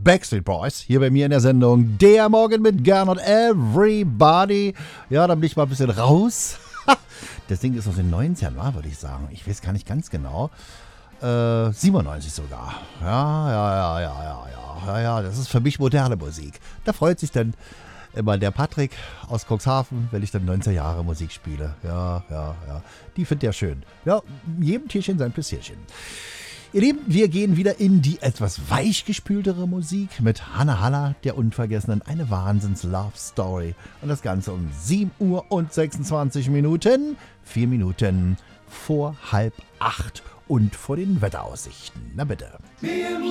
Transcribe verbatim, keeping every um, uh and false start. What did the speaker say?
Backstreet Boys, hier bei mir in der Sendung Der Morgen mit Gernot Everybody. Ja, da bin ich mal ein bisschen raus. Das Ding ist aus den neunzigern, würde ich sagen. Ich weiß gar nicht ganz genau. Äh, siebenundneunzig sogar. Ja, ja, ja, ja, ja, ja, ja, ja, das ist für mich moderne Musik. Da freut sich dann immer der Patrick aus Cuxhaven, wenn ich dann neunziger Jahre Musik spiele. Ja, ja, ja. Die findet er schön. Ja, jedem Tierchen sein Pläsierchen. Ihr Lieben, wir gehen wieder in die etwas weichgespültere Musik mit Hanna Haller, der Unvergessenen, eine Wahnsinns-Love-Story. Und das Ganze um sieben Uhr und sechsundzwanzig Minuten, vier Minuten vor halb acht und vor den Wetteraussichten. Na bitte.